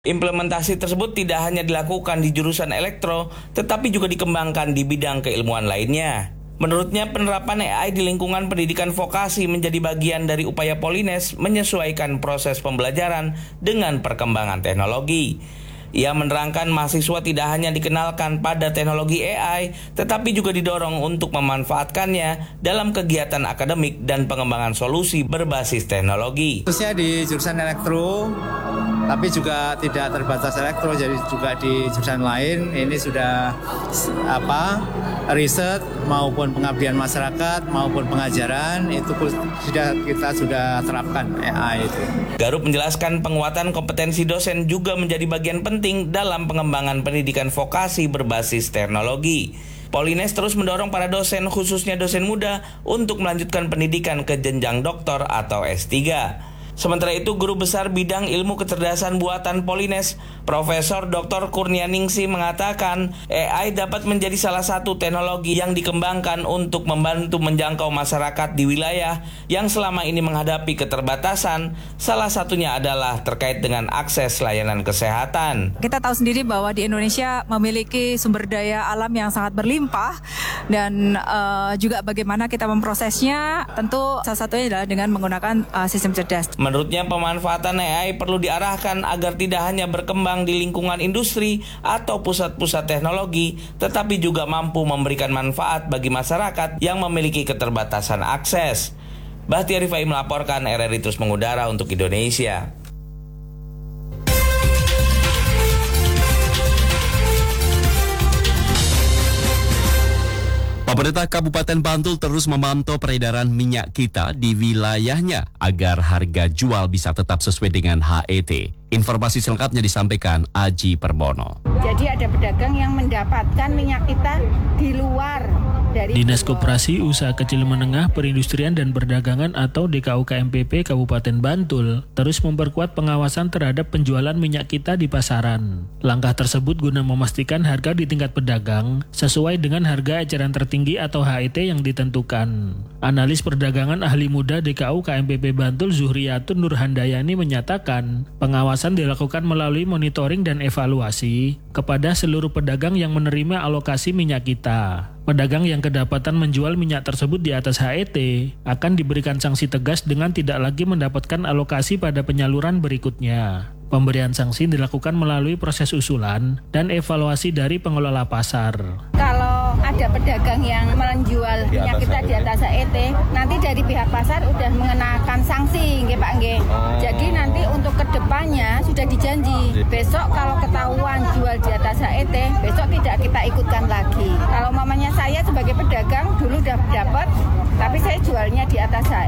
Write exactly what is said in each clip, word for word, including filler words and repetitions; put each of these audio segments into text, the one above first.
Implementasi tersebut tidak hanya dilakukan di jurusan elektro, tetapi juga dikembangkan di bidang keilmuan lainnya. Menurutnya, penerapan A I di lingkungan pendidikan vokasi menjadi bagian dari upaya Polines menyesuaikan proses pembelajaran dengan perkembangan teknologi. Ia menerangkan mahasiswa tidak hanya dikenalkan pada teknologi A I, tetapi juga didorong untuk memanfaatkannya dalam kegiatan akademik dan pengembangan solusi berbasis teknologi. Khususnya di jurusan elektro, tapi juga tidak terbatas elektro, jadi juga di jurusan lain ini sudah apa riset maupun pengabdian masyarakat maupun pengajaran itu sudah kita sudah terapkan A I itu. Garub menjelaskan penguatan kompetensi dosen juga menjadi bagian penting dalam pengembangan pendidikan vokasi berbasis teknologi. Polines terus mendorong para dosen, khususnya dosen muda, untuk melanjutkan pendidikan ke jenjang doktor atau S tiga. Sementara itu, Guru Besar Bidang Ilmu Kecerdasan Buatan Polines, Profesor Doktor Kurnianingsi mengatakan A I dapat menjadi salah satu teknologi yang dikembangkan untuk membantu menjangkau masyarakat di wilayah yang selama ini menghadapi keterbatasan. Salah satunya adalah terkait dengan akses layanan kesehatan. Kita tahu sendiri bahwa di Indonesia memiliki sumber daya alam yang sangat berlimpah dan uh, juga bagaimana kita memprosesnya, tentu salah satunya adalah dengan menggunakan uh, sistem cerdas. Menurutnya, pemanfaatan A I perlu diarahkan agar tidak hanya berkembang di lingkungan industri atau pusat-pusat teknologi, tetapi juga mampu memberikan manfaat bagi masyarakat yang memiliki keterbatasan akses. Bahtiar Rifai melaporkan, R R I terus mengudara untuk Indonesia. Pemerintah Kabupaten Bantul terus memantau peredaran minyak kita di wilayahnya agar harga jual bisa tetap sesuai dengan H E T. Informasi selengkapnya disampaikan Aji Permono. Jadi ada pedagang yang mendapatkan minyak kita di luar dari Dinas Koperasi Usaha Kecil Menengah Perindustrian dan Perdagangan atau D K U K M P P Kabupaten Bantul terus memperkuat pengawasan terhadap penjualan minyak kita di pasaran. Langkah tersebut guna memastikan harga di tingkat pedagang sesuai dengan harga eceran tertinggi atau H E T yang ditentukan. Analis perdagangan ahli muda D K U K M P P Bantul Zuhriyatun Nurhandayani menyatakan pengawasan dilakukan melalui monitoring dan evaluasi kepada seluruh pedagang yang menerima alokasi minyak kita. Pedagang yang kedapatan menjual minyak tersebut di atas H E T akan diberikan sanksi tegas dengan tidak lagi mendapatkan alokasi pada penyaluran berikutnya. Pemberian sanksi dilakukan melalui proses usulan dan evaluasi dari pengelola pasar. Kalau ada pedagang yang menjual minyak kita di atas H E T, nanti dari pihak pasar udah mengenakan sanksi, nggih Pak nggih. Jadi nanti untuk kedepannya sudah dijanji. Besok kalau ketahuan jual di atas H E T, besok tidak kita ikutkan lagi. Kalau mamanya saya sebagai pedagang dulu udah dapat, tapi saya jualnya di atas H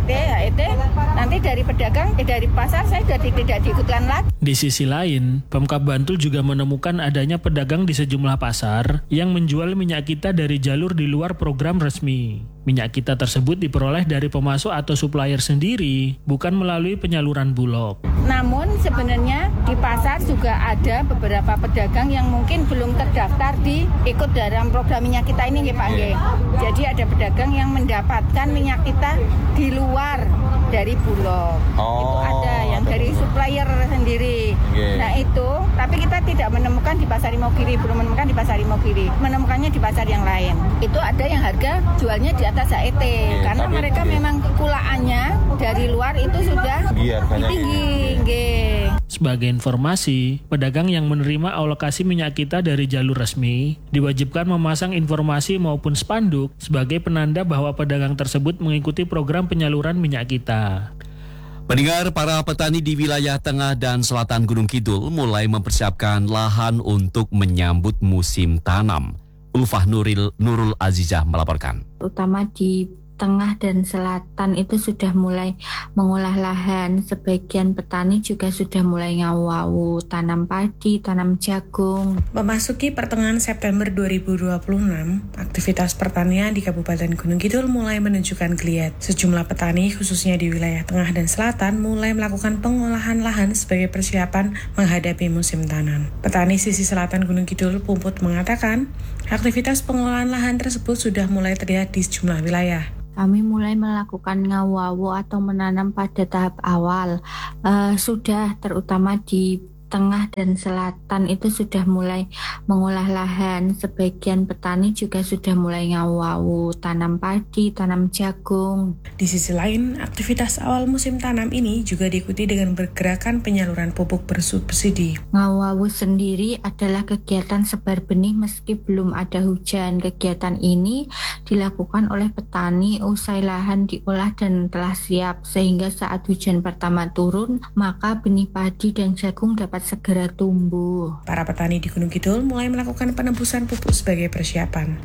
E T, nanti dari pedagang, eh, dari pasar saya sudah tidak diikutkan lagi. Di sisi lain, Pemkab Bantul juga menemukan adanya pedagang di sejumlah pasar yang menjual minyak kita dari jalur di luar program resmi. Minyak kita tersebut diperoleh dari pemasok atau supplier sendiri, bukan melalui penyaluran Bulog. Namun sebenarnya di pasar juga ada beberapa pedagang yang mungkin belum terdaftar di ikut dalam program minyak kita ini, Pak Nge. Jadi ada pedagang yang mendapatkan minyak kita di luar dari Bulog. Oh. Itu ada yang dari supplier sendiri. Okay. Nah itu, tapi kita tidak menemukan di pasar Imogiri, belum menemukan di pasar Imogiri. Menemukannya di pasar yang lain. Itu ada yang harga jualnya di atas H E T, okay, karena mereka okay. memang kekulaannya dari luar itu sudah tinggi. Okay. Sebagai informasi, pedagang yang menerima alokasi minyak kita dari jalur resmi diwajibkan memasang informasi maupun spanduk sebagai penanda bahwa pedagang tersebut mengikuti program penyaluran minyak kita. Pendengar, para petani di wilayah tengah dan selatan Gunung Kidul mulai mempersiapkan lahan untuk menyambut musim tanam. Ulfah Nuril Nurul Azizah melaporkan. Utama di tengah dan selatan itu sudah mulai mengolah lahan. Sebagian petani juga sudah mulai ngawu-ngawu, tanam padi, tanam jagung. Memasuki pertengahan September dua ribu dua puluh enam, aktivitas pertanian di Kabupaten Gunung Kidul mulai menunjukkan geliat. Sejumlah petani, khususnya di wilayah tengah dan selatan, mulai melakukan pengolahan lahan sebagai persiapan menghadapi musim tanam. Petani sisi selatan Gunung Kidul, Pumput, mengatakan aktivitas pengolahan lahan tersebut sudah mulai terlihat di sejumlah wilayah. Kami mulai melakukan ngawu-ngawu atau menanam pada tahap awal. Uh, sudah terutama di tengah dan selatan itu sudah mulai mengolah lahan. Sebagian petani juga sudah mulai ngawu-ngawu, tanam padi, tanam jagung. Di sisi lain, aktivitas awal musim tanam ini juga diikuti dengan bergerakan penyaluran pupuk bersubsidi. Ngawu-ngawu sendiri adalah kegiatan sebar benih meski belum ada hujan. Kegiatan ini dilakukan oleh petani usai lahan diolah dan telah siap, sehingga saat hujan pertama turun, maka benih padi dan jagung dapat segera tumbuh. Para petani di Gunung Kidul mulai melakukan penebusan pupuk sebagai persiapan.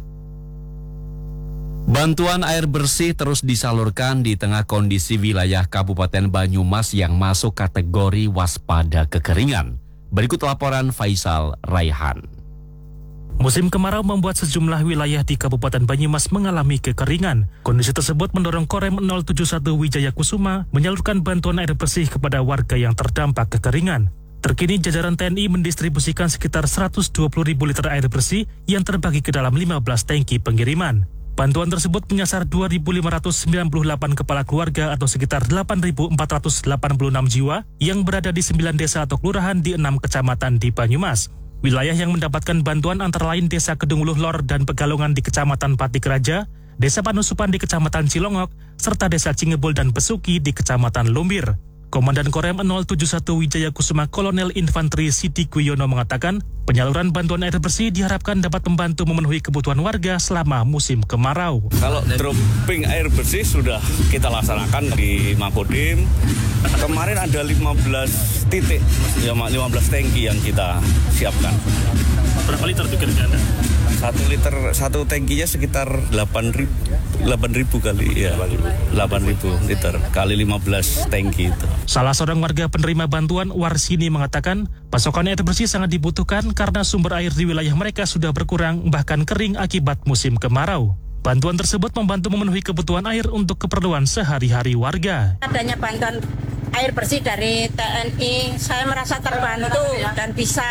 Bantuan air bersih terus disalurkan di tengah kondisi wilayah Kabupaten Banyumas yang masuk kategori waspada kekeringan. Berikut laporan Faisal Raihan. Musim kemarau membuat sejumlah wilayah di Kabupaten Banyumas mengalami kekeringan. Kondisi tersebut mendorong Korem nol tujuh satu Wijaya Kusuma menyalurkan bantuan air bersih kepada warga yang terdampak kekeringan. Terkini jajaran T N I mendistribusikan sekitar seratus dua puluh ribu liter air bersih yang terbagi ke dalam lima belas tangki pengiriman. Bantuan tersebut menyasar dua ribu lima ratus sembilan puluh delapan kepala keluarga atau sekitar delapan ribu empat ratus delapan puluh enam jiwa yang berada di sembilan desa atau kelurahan di enam kecamatan di Banyumas. Wilayah yang mendapatkan bantuan antara lain Desa Kedunguluh Lor dan Pegalongan di Kecamatan Patik Raja, Desa Panusupan di Kecamatan Cilongok, serta Desa Cingebul dan Besuki di Kecamatan Lumbir. Komandan Korem nol tujuh satu Wijaya Kusuma Kolonel Infanteri Siti Kuyono mengatakan, penyaluran bantuan air bersih diharapkan dapat membantu memenuhi kebutuhan warga selama musim kemarau. Kalau dropping air bersih sudah kita laksanakan di Makodim. Kemarin ada lima belas titik, lima belas tangki yang kita siapkan. Berapa liter tuh kira-kira? Satu liter, satu tangkinya sekitar delapan ribu kali, ya, delapan ribu liter kali lima belas tangki itu. Salah seorang warga penerima bantuan, Warsini, mengatakan pasokan air bersih sangat dibutuhkan karena sumber air di wilayah mereka sudah berkurang bahkan kering akibat musim kemarau. Bantuan tersebut membantu memenuhi kebutuhan air untuk keperluan sehari-hari warga. Adanya bantuan air bersih dari T N I, saya merasa terbantu dan bisa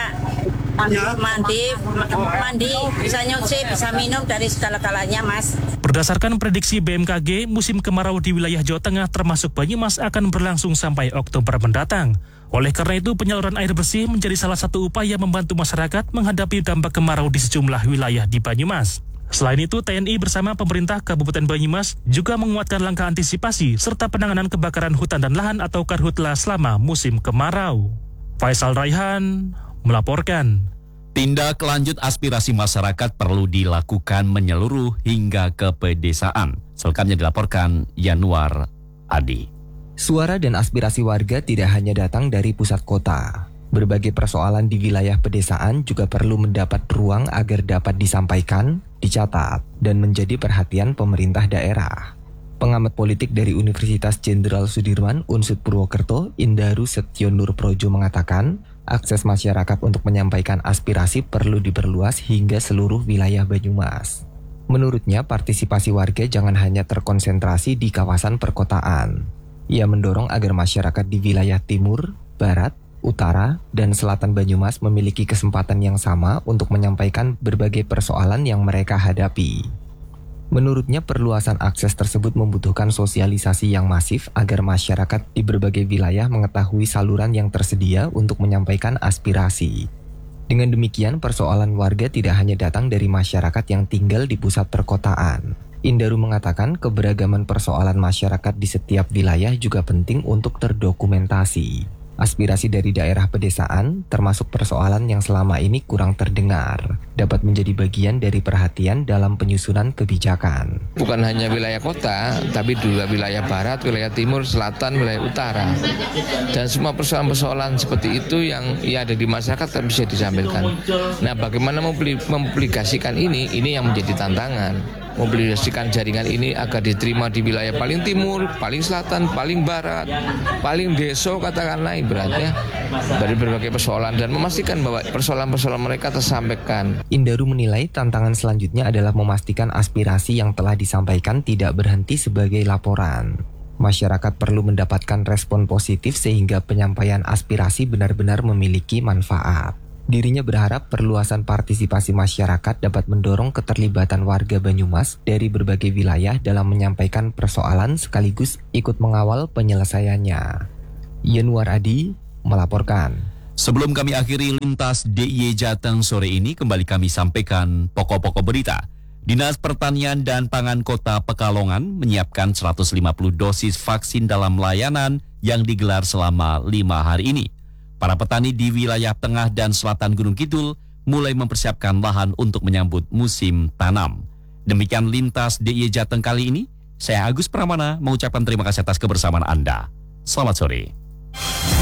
mandi, mandi, bisa nyuci, bisa minum dari segala-galanya, Mas. Berdasarkan prediksi B M K G, musim kemarau di wilayah Jawa Tengah termasuk Banyumas akan berlangsung sampai Oktober mendatang. Oleh karena itu, penyaluran air bersih menjadi salah satu upaya membantu masyarakat menghadapi dampak kemarau di sejumlah wilayah di Banyumas. Selain itu, T N I bersama pemerintah Kabupaten Banyumas juga menguatkan langkah antisipasi serta penanganan kebakaran hutan dan lahan atau karhutla selama musim kemarau. Faisal Raihan melaporkan. Tindak lanjut aspirasi masyarakat perlu dilakukan menyeluruh hingga ke pedesaan. Selengkapnya dilaporkan Yanuar Adi. Suara dan aspirasi warga tidak hanya datang dari pusat kota. Berbagai persoalan di wilayah pedesaan juga perlu mendapat ruang agar dapat disampaikan, dicatat, dan menjadi perhatian pemerintah daerah. Pengamat politik dari Universitas Jenderal Sudirman, U N S U D Purwokerto, Indaru Setyo Nur Projo mengatakan, akses masyarakat untuk menyampaikan aspirasi perlu diperluas hingga seluruh wilayah Banyumas. Menurutnya, partisipasi warga jangan hanya terkonsentrasi di kawasan perkotaan. Ia mendorong agar masyarakat di wilayah timur, barat, utara, dan selatan Banyumas memiliki kesempatan yang sama untuk menyampaikan berbagai persoalan yang mereka hadapi. Menurutnya, perluasan akses tersebut membutuhkan sosialisasi yang masif agar masyarakat di berbagai wilayah mengetahui saluran yang tersedia untuk menyampaikan aspirasi. Dengan demikian, persoalan warga tidak hanya datang dari masyarakat yang tinggal di pusat perkotaan. Indaru mengatakan keberagaman persoalan masyarakat di setiap wilayah juga penting untuk terdokumentasi. Aspirasi dari daerah pedesaan, termasuk persoalan yang selama ini kurang terdengar, dapat menjadi bagian dari perhatian dalam penyusunan kebijakan. Bukan hanya wilayah kota, tapi juga wilayah barat, wilayah timur, selatan, wilayah utara. Dan semua persoalan-persoalan seperti itu yang ya ada di masyarakat bisa disampaikan. Nah, bagaimana mempublikasikan ini, ini yang menjadi tantangan. Mobilisasikan jaringan ini agar diterima di wilayah paling timur, paling selatan, paling barat, paling deso katakanlah ibaratnya dari berbagai persoalan dan memastikan bahwa persoalan-persoalan mereka tersampaikan. Indaru menilai tantangan selanjutnya adalah memastikan aspirasi yang telah disampaikan tidak berhenti sebagai laporan. Masyarakat perlu mendapatkan respon positif sehingga penyampaian aspirasi benar-benar memiliki manfaat. Dirinya berharap perluasan partisipasi masyarakat dapat mendorong keterlibatan warga Banyumas dari berbagai wilayah dalam menyampaikan persoalan sekaligus ikut mengawal penyelesaiannya. Yanuar Adi melaporkan. Sebelum kami akhiri lintas D I Y Jateng sore ini, kembali kami sampaikan pokok-pokok berita. Dinas Pertanian dan Pangan Kota Pekalongan menyiapkan seratus lima puluh dosis vaksin dalam layanan yang digelar selama lima hari ini. Para petani di wilayah tengah dan selatan Gunung Kidul mulai mempersiapkan lahan untuk menyambut musim tanam. Demikian lintas D I Y Jateng kali ini. Saya Agus Pramana mengucapkan terima kasih atas kebersamaan Anda. Selamat sore.